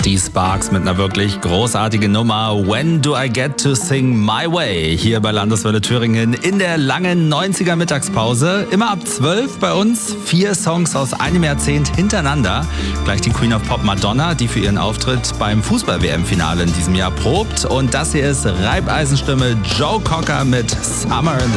Die Sparks mit einer wirklich großartigen Nummer When Do I Get to Sing My Way hier bei Landeswelle Thüringen in der langen 90er Mittagspause. Immer ab 12 bei uns 4 Songs aus einem Jahrzehnt hintereinander. Gleich die Queen of Pop Madonna, die für ihren Auftritt beim Fußball-WM-Finale in diesem Jahr probt. Und das hier ist Reibeisenstimme Joe Cocker mit Summer in the